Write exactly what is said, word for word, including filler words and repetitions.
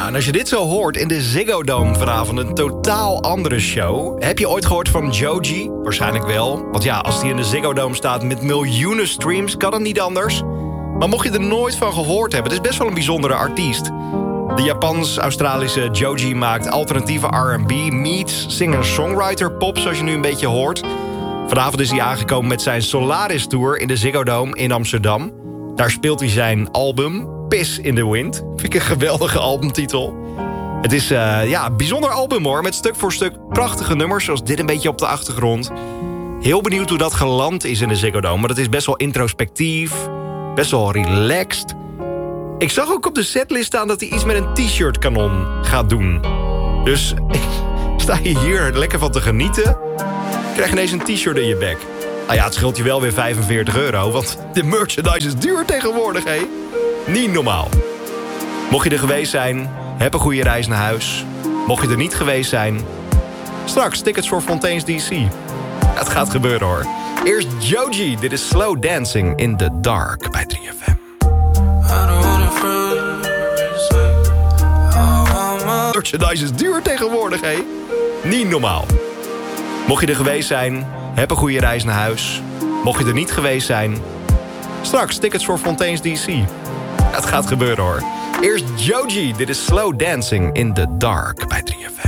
Ja, en als je dit zo hoort in de Ziggo Dome vanavond, een totaal andere show. Heb je ooit gehoord van Joji? Waarschijnlijk wel. Want ja, als die in de Ziggo Dome staat met miljoenen streams, kan het niet anders. Maar mocht je er nooit van gehoord hebben, het is best wel een bijzondere artiest. De Japans-Australische Joji maakt alternatieve R en B meets singer-songwriter pop, zoals je nu een beetje hoort. Vanavond is hij aangekomen met zijn Solaris Tour in de Ziggo Dome in Amsterdam. Daar speelt hij zijn album Piss in the Wind. Vind ik een geweldige albumtitel. Het is uh, ja, een bijzonder album hoor, met stuk voor stuk prachtige nummers, zoals dit een beetje op de achtergrond. Heel benieuwd hoe dat geland is in de Ziggo Dome, maar dat is best wel introspectief, best wel relaxed. Ik zag ook op de setlist staan dat hij iets met een t-shirt kanon gaat doen. Dus sta je hier lekker van te genieten, krijg je ineens een t-shirt in je bek. Nou ja, het scheelt je wel weer vijfenveertig euro, want de merchandise is duur tegenwoordig, hé. Niet normaal. Mocht je er geweest zijn, heb een goede reis naar huis. Mocht je er niet geweest zijn, straks tickets voor Fontaine's D C. Het gaat gebeuren hoor. Eerst Joji, dit is Slow Dancing in the Dark bij drie F M. Merchandise is duur tegenwoordig, hé. Niet normaal. Mocht je er geweest zijn, heb een goede reis naar huis. Mocht je er niet geweest zijn, straks tickets voor Fontaine's D C. Het gaat gebeuren hoor. Eerst Joji, dit is Slow Dancing in the Dark bij drie F M.